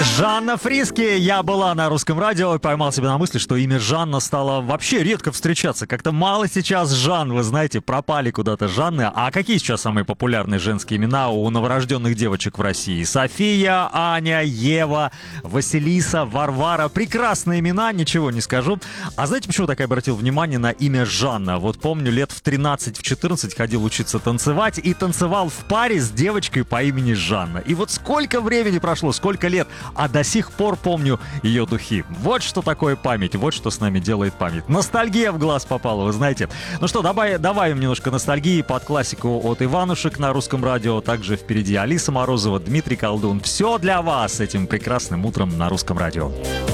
Жанна Фриске. Я была на русском радио и поймал себя на мысли, что имя Жанна стало вообще редко встречаться. Как-то мало сейчас Жан, вы знаете, пропали куда-то Жанны. А какие сейчас самые популярные женские имена у новорожденных девочек в России? София, Аня, Ева, Василиса, Варвара. Прекрасные имена, ничего не скажу. А знаете, почему так обратил внимание на имя Жанна? Вот помню, лет в 13-14 ходил учиться танцевать и танцевал в паре с девочкой по имени Жанна. И вот сколько времени прошло, сколько лет, а до сих пор помню ее духи. Вот что такое память, вот что с нами делает память. Ностальгия в глаз попала, вы знаете. Ну что, добавим немножко ностальгии под классику от Иванушек на русском радио. Также впереди Алиса Морозова, Дмитрий Колдун. Все для вас этим прекрасным утром на русском радио.